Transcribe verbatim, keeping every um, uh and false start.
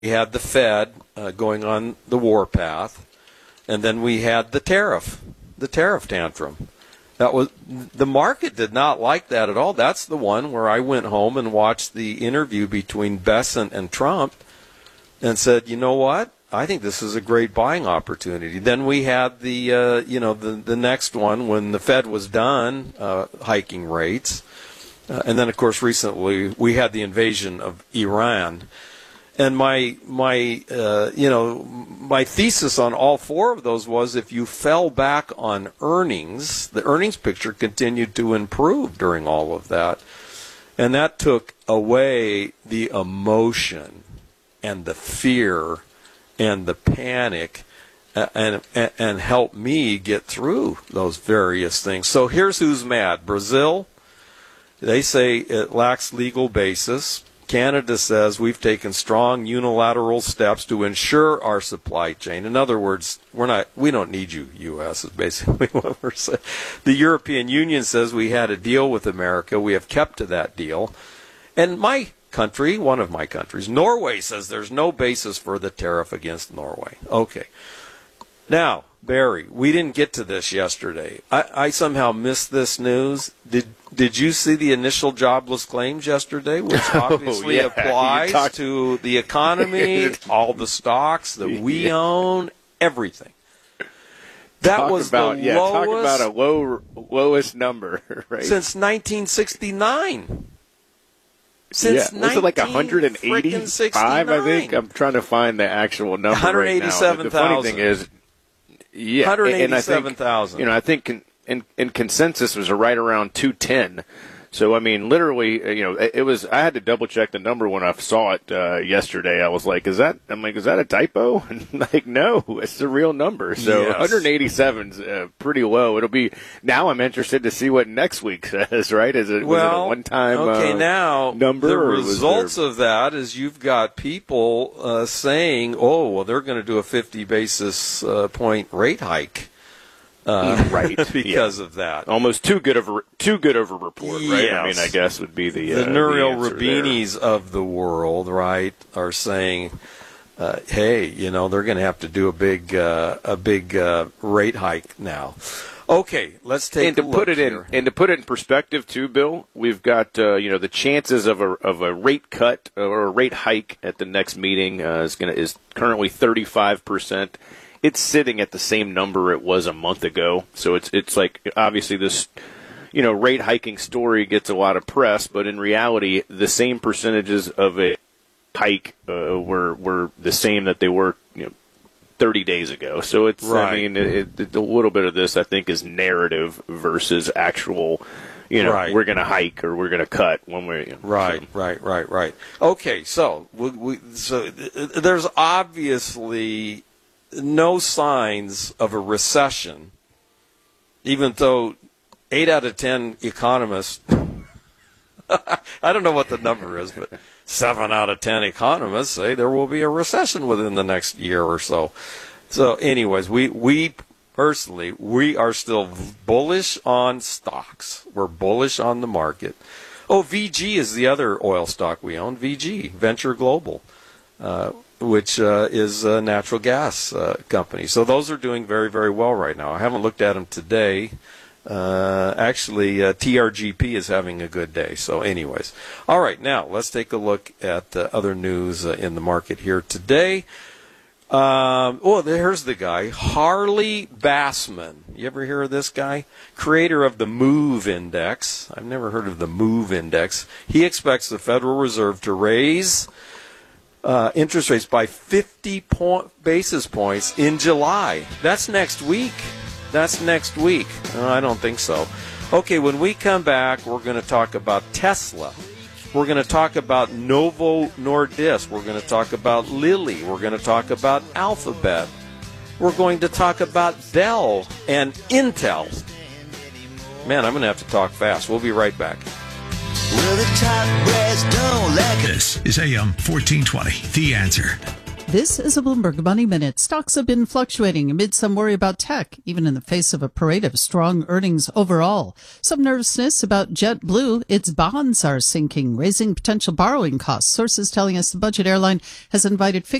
we had the Fed uh, going on the warpath, and then we had the tariff, the tariff tantrum. That was the market did not like that at all. That's the one where I went home and watched the interview between Bessent and Trump and said, you know what? I think this is a great buying opportunity. Then we had the, uh, you know, the, the next one when the Fed was done uh, hiking rates. Uh, and then, of course, recently we had the invasion of Iran. And my, my uh, you know, my thesis on all four of those was if you fell back on earnings, the earnings picture continued to improve during all of that. And that took away the emotion and the fear and the panic, uh, and, and and help me get through those various things. So here's who's mad. Brazil, they say it lacks legal basis. Canada says we've taken strong unilateral steps to ensure our supply chain. In other words, we're not, we don't need you, U S is basically what we're saying. The European Union says we had a deal with America. We have kept to that deal. And my country, one of my countries, Norway, says there's no basis for the tariff against Norway. Okay. Now, Barry, we didn't get to this yesterday. I, I somehow missed this news. Did did you see the initial jobless claims yesterday, which obviously oh, yeah. applies talk- to the economy, all the stocks that we yeah. own, everything? That talk was about, the yeah, lowest talk about a low lowest number, right? Since nineteen sixty-nine. Since yeah. Was it like one hundred eighty-five, I think? I'm trying to find the actual number one hundred eighty-seven right now. The funny thing is, yeah, one hundred eighty-seven thousand. You know, I think in, in, in consensus was right around two ten. So, I mean, literally, you know, it, it was, I had to double check the number when I saw it uh, yesterday. I was like, is that, I'm like, is that a typo? And like, no, it's the real number. So yes. one hundred eighty-seven is uh, pretty low. It'll be, now I'm interested to see what next week says, right? Is it, well, was it a one-time okay, uh, now, number? The or results there... of that is you've got people uh, saying, oh, well, they're going to do a fifty basis uh, point rate hike. Uh, right, because yeah. of that, almost too good of a too good of a report, right? Yes. I mean, I guess would be the the uh, Nouriel the Rubinis of the world, right, are saying, uh, "Hey, you know, they're going to have to do a big uh, a big uh, rate hike now." Okay, let's take and to a look put it here. in and to put it in perspective, too, Bill. We've got uh, you know the chances of a of a rate cut or a rate hike at the next meeting uh, is going to is currently thirty-five percent. It's sitting at the same number it was a month ago. So it's it's like obviously this, you know, rate hiking story gets a lot of press, but in reality, the same percentages of a hike uh, were were the same that they were, you know, thirty days ago. So it's right. I mean, it, it, a little bit of this I think is narrative versus actual. You know, right. we're going to hike or we're going to cut when we're you know, right, so. right, right, right. Okay, so we, we, so there's obviously no signs of a recession, even though eight out of ten economists, I don't know what the number is, but seven out of ten economists say there will be a recession within the next year or so. So anyways, we, we personally, we are still bullish on stocks. We're bullish on the market. Oh, V G is the other oil stock we own, V G, Venture Global. Uh, which uh, is a natural gas uh, company. So those are doing very, very well right now. I haven't looked at them today. Uh, actually, uh, T R G P is having a good day. So anyways. All right, now let's take a look at uh, other news uh, in the market here today. Um, oh, there's the guy, Harley Bassman. You ever hear of this guy? Creator of the MOVE Index. I've never heard of the MOVE Index. He expects the Federal Reserve to raise Uh, interest rates by fifty point, basis points in July. That's next week. That's next week. No, I don't think so. Okay, when we come back, we're going to talk about Tesla. We're going to talk about Novo Nordisk. We're going to talk about Lilly. We're going to talk about Alphabet. We're going to talk about Dell and Intel. Man, I'm going to have to talk fast. We'll be right back. Well, the top brass don't like it. This is A M fourteen twenty, The Answer. This is a Bloomberg Money Minute. Stocks have been fluctuating amid some worry about tech, even in the face of a parade of strong earnings overall. Some nervousness about JetBlue. Its bonds are sinking, raising potential borrowing costs. Sources telling us the budget airline has invited